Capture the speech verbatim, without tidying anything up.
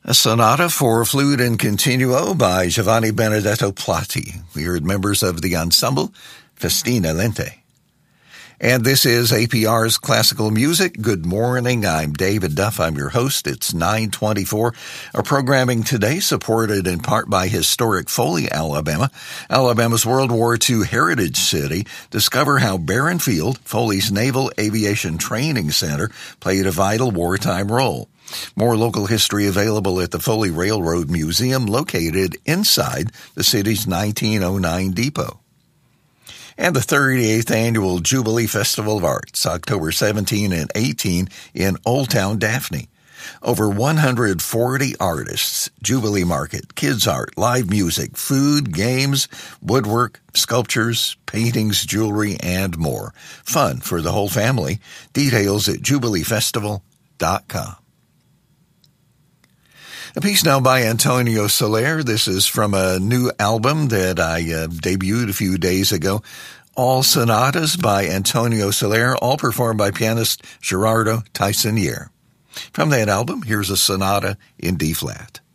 A sonata for flute and continuo by Giovanni Benedetto Platti. We heard members of the ensemble Festina Lente. And this is A P R's Classical Music. Good morning. I'm David Duff. I'm your host. It's nine twenty-four. Our programming today supported in part by historic Foley, Alabama, Alabama's World War Two heritage city. Discover how Barron Field, Foley's Naval Aviation Training Center, played a vital wartime role. More local history available at the Foley Railroad Museum located inside the city's nineteen oh nine depot. And the thirty-eighth Annual Jubilee Festival of Arts, October seventeenth and eighteenth in Old Town Daphne. Over one hundred forty artists, Jubilee Market, kids art, live music, food, games, woodwork, sculptures, paintings, jewelry, and more. Fun for the whole family. Details at jubilee festival dot com. A piece now by Antonio Soler. This is from a new album that I uh, debuted a few days ago. All Sonatas by Antonio Soler, all performed by pianist Gerardo Teyssonier. From that album, here's a sonata in D-flat.